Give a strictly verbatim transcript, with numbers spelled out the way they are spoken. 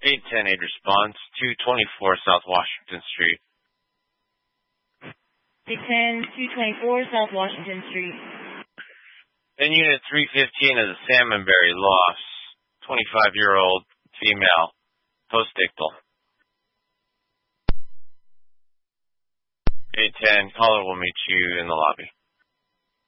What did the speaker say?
eight ten eight response, two twenty-four South Washington Street. eight ten, two twenty-four South Washington Street. In Unit three fifteen of the Salmonberry Lofts, twenty-five-year-old female, postictal. eight ten, caller will meet you in the lobby.